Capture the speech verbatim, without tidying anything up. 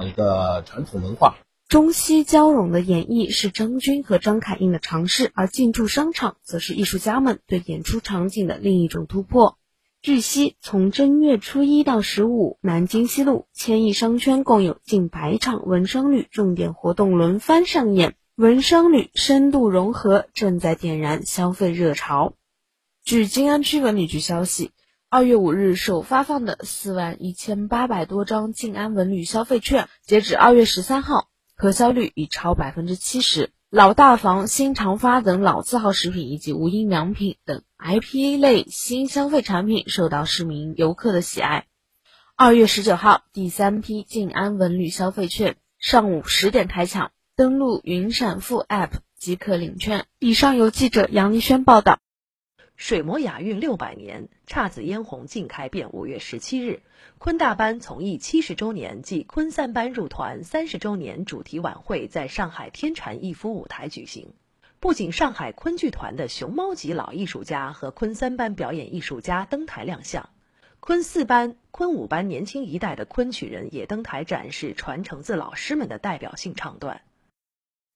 样一个传统文化。 中西交融的演绎是张军和张凯英的尝试，而进驻商场则是艺术家们对演出场景的另一种突破。据悉，从正月初一到十五，南京西路、千亿商圈共有近百场文商旅重点活动轮番上演，文商旅深度融合正在点燃消费热潮。据静安区文旅局消息，二月五日首发放的四万一千八百多张静安文旅消费券，截止二月十三号，核销率已超百分之七十。老大房、新长发等老字号食品以及无印良品等 I P A 类新消费产品受到市民游客的喜爱。二月十九号，第三批静安文旅消费券上午十点开抢，登录云闪付 App 即可领券。以上由记者杨丽轩报道。 水磨雅韵六百年，姹紫嫣红尽开遍。五月十七日，昆大班从艺七十周年暨昆三班入团三十周年主题晚会在上海天蟾逸夫舞台举行。不仅上海昆剧团的熊猫级老艺术家和昆三班表演艺术家登台亮相，昆四班、昆五班年轻一代的昆曲人也登台展示传承自老师们的代表性唱段。